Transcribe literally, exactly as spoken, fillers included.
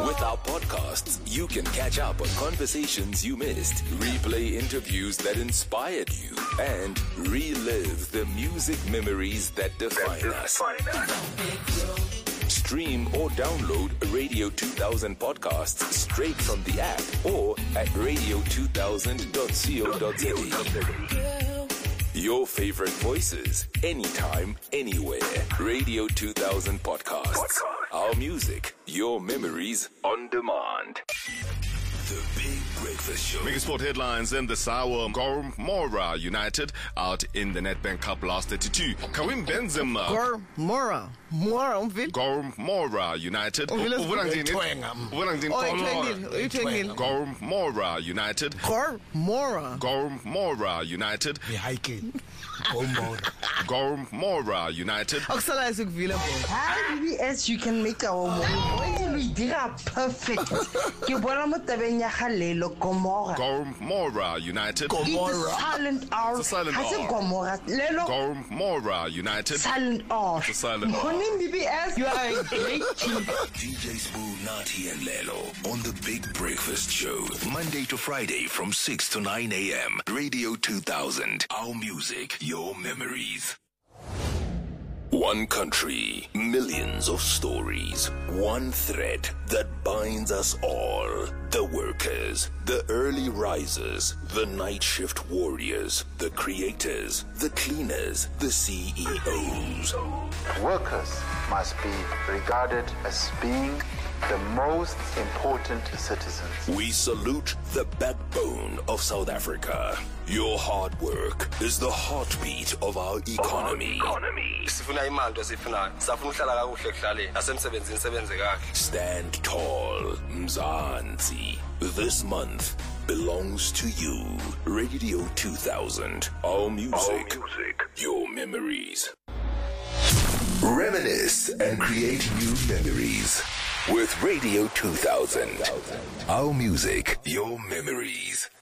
With our podcasts, you can catch up on conversations you missed, replay interviews that inspired you, and relive the music memories that define us. Stream or download Radio two thousand podcasts straight from the app or at radio two thousand dot co dot za. Your favorite voices, anytime, anywhere. Radio two thousand podcasts. Our music, your memories on demand. The Big Breakfast Show. Biggest sport headlines in this hour. Gor Mahara United out in the Nedbank Cup last thirty-two. Karim Benzema. Gor Mahara. Mahara umvile. Gor Mahara United. Uvela ngini? Gor Mahara United. Gor Mahara. Gor Mahara United. Gor Mahara United. Akusala isukuvila bho. Hi B B S, you can make our morning. When we did a perfect. Ke bona mo tabeng ya galelo Gomora. Gor Mahara United. Gomora. Silent R. It's a silent R. Hase Gomora. Lelo. Gor Mahara United. Silent R. It's a silent R. Morning B B S, you are a great team. D J Spoo, Nati and Lelo on the Big Breakfast Show. Monday to Friday from six to nine a.m. Radio two thousand. Our music, your memories. One country, millions of stories, one thread that binds us all. The workers, the early risers, the night shift warriors, the creators, the cleaners, the C E Os. Workers must be regarded as being the most important citizens. We salute the backbone of South Africa. Your hard work is the heartbeat of our economy. Stand tall, Mzansi. This month belongs to you. Radio two thousand. Our music, our music. Your memories. Reminisce and create new memories with Radio two thousand. Our music, your memories.